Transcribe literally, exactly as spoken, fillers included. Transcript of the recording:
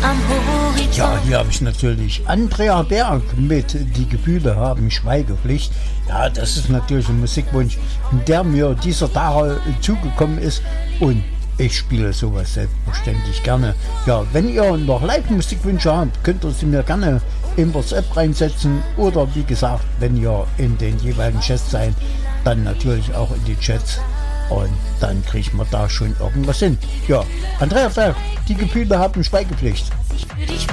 am Horizont. Ja, hier habe ich natürlich Andrea Berg mit Die Gefühle haben Schweigepflicht. Ja, das ist natürlich ein Musikwunsch, der mir dieser Tage zugekommen ist und ich spiele sowas selbstverständlich gerne. Ja, wenn ihr noch Live-Musikwünsche habt, könnt ihr sie mir gerne in WhatsApp reinsetzen oder wie gesagt, wenn ihr in den jeweiligen Chats seid, dann natürlich auch in die Chats und dann kriegt man da schon irgendwas hin. Ja, Andrea Berg, Die Gefühle haben Schweigepflicht. Ich für dich